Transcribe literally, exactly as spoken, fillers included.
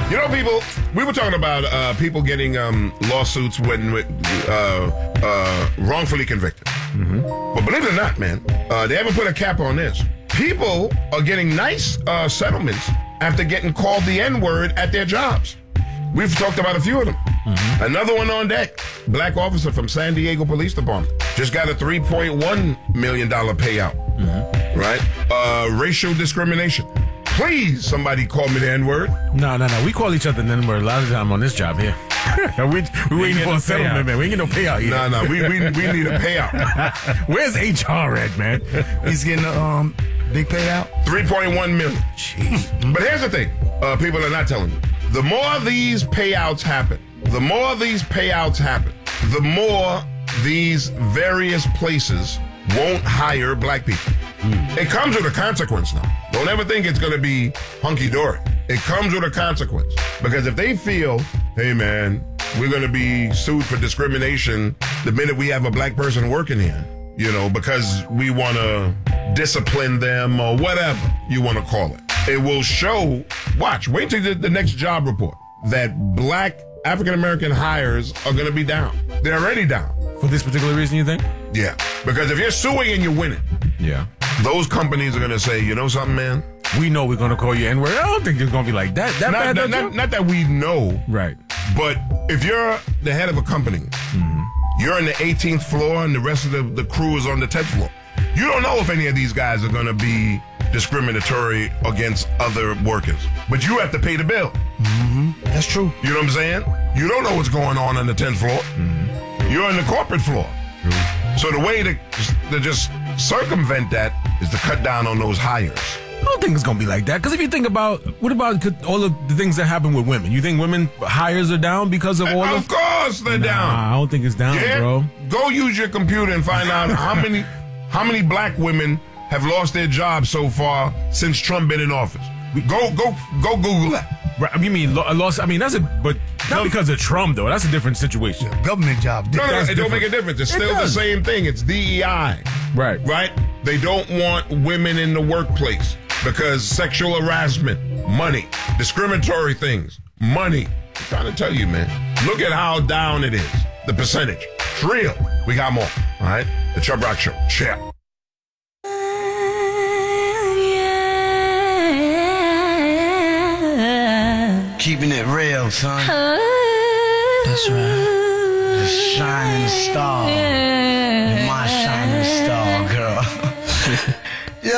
You know, people, we were talking about uh, people getting um, lawsuits when uh, uh, wrongfully convicted. Mm-hmm. But believe it or not, man, uh, they haven't put a cap on this. People are getting nice uh, settlements after getting called the N-word at their jobs. We've talked about a few of them. Mm-hmm. Another one on deck. Black officer from San Diego Police Department just got a three point one million dollars payout. Mm-hmm. Right? Uh, racial discrimination. Please, somebody call me the N-word. No, no, no. We call each other the N-word a lot of the time on this job here. we we, we waiting for a settlement, man. We ain't get no payout yet. No, no. We, we, we need a payout. Where's H R at, man? He's getting a um, big payout? three point one million dollars. Jeez. But here's the thing. Uh, people are not telling you. The more these payouts happen, the more these payouts happen, the more these various places won't hire black people. Mm. It comes with a consequence now. Don't ever think it's going to be hunky-dory. It comes with a consequence. Because if they feel, hey, man, we're going to be sued for discrimination the minute we have a black person working here, you know, because we want to discipline them or whatever you want to call it. It will show, watch, wait till the, the next job report, that black African-American hires are going to be down. They're already down. For this particular reason, you think? Yeah. Because if you're suing and you're winning, yeah, those companies are going to say, you know something, man? We know we're going to call you N-word. I don't think it's going to be like that. That not, bad, not, not, not that we know. Right. But if you're the head of a company, mm-hmm. you're on the eighteenth floor and the rest of the, the crew is on the tenth floor. You don't know if any of these guys are going to be discriminatory against other workers. But you have to pay the bill. Mm-hmm. That's true. You know what I'm saying? You don't know what's going on on the tenth floor. Mm-hmm. You're on the corporate floor. Mm-hmm. So the way to, to just circumvent that is to cut down on those hires. I don't think it's going to be like that. Because if you think about, what about all of the things that happen with women? You think women hires are down because of all of... Of course they're nah, down. I don't think it's down, yeah? bro. Go use your computer and find out how many how many black women have lost their jobs so far since Trump been in office. Go, go, go Google that. Right, you mean lost? I mean, that's a, but not no, because of Trump, though. That's a different situation. Government job. No, no, that's it different. don't make a difference. It's it still does. the same thing. It's D E I. Right. Right? They don't want women in the workplace because sexual harassment, money, discriminatory things, money. I'm trying to tell you, man. Look at how down it is. The percentage. It's real. We got more. All right? The Chubb Rock Show. Share. Keeping it real, son. That's right. The shining star. My shining star, girl.